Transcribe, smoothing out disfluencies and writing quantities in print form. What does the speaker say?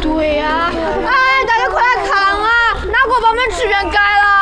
对呀，哎，大家快来看啊，哪个把我们志愿改了？